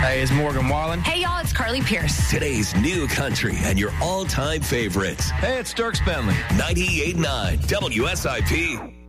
Hey, it's Morgan Wallen. Hey, y'all, it's Carly Pierce. Today's new country and your all-time favorites. Hey, it's Dirk Bentley. 98.9 WSIP.